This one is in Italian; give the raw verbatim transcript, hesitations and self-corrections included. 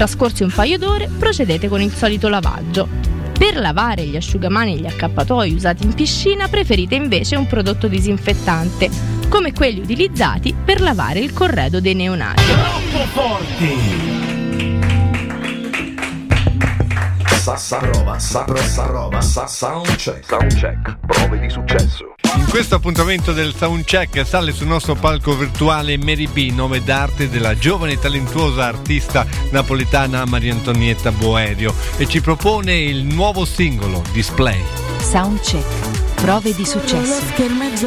Trascorsi un paio d'ore, procedete con il solito lavaggio. Per lavare gli asciugamani e gli accappatoi usati in piscina preferite invece un prodotto disinfettante, come quelli utilizzati per lavare il corredo dei neonati. Troppo forti! Sassa roba, sassa roba, soundcheck. Soundcheck, prove di successo. In questo appuntamento del Soundcheck sale sul nostro palco virtuale Mary B, nome d'arte della giovane e talentuosa artista napoletana Maria Antonietta Boerio, e ci propone il nuovo singolo Display. Soundcheck, prove di successo.